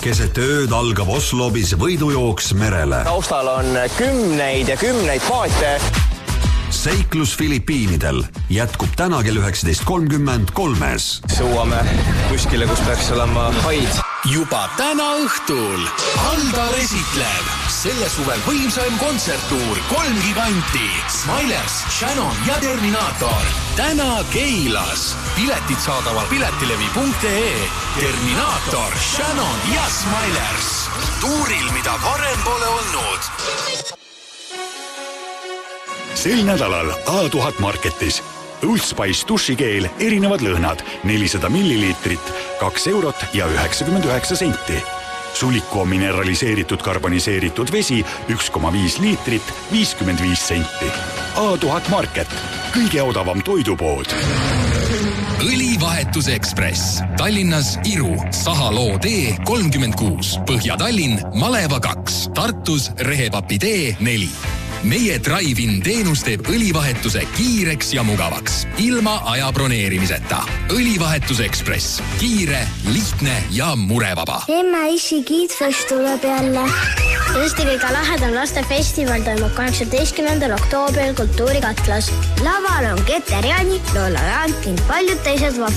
Keset ööd algab Oslobis võidujooks merele. Taustal on kümneid ja kümneid paate. Seiklus Filipiinidel jätkub täna kell 19.30 3-s. Suuame kuskile, kus peaks olema haid. Juba täna õhtul Aldar esitleb selle suvel võimsaim kontserttuur 3 giganti Smilers, Shannon ja Terminaator. Täna Keilas. Piletid saadaval piletilevi.ee. Terminaator, Shannon ja Smilers. Tuuril, mida varem pole olnud. Sel nädalal A1000 Marketis. Old Spice dušikeel, erinevad lõhnad, 400 milliliitrit, 2 eurot ja 99 senti. Suliku on mineraliseeritud karboniseeritud vesi, 1,5 liitrit, 55 senti. A1000 Market, kõige odavam toidupood. Õlivahetus Ekspress. Tallinnas Iru, Sahaloo tee 36, Põhja-Tallinn, Maleva 2, Tartus Rehepapi tee 4. Meie Drive-in teenus teeb õlivahetuse kiireks ja mugavaks, ilma aja broneerimiseta. Õlivahetus Ekspress. Kiire, lihtne ja murevaba. Emme issi Kiidfest tuleb jälle. Eesti kõige lahedam lastefestival toimub 18. oktoobril Kultuurikatlas. Laval on Keter Janik, Lola Rand ning paljud teised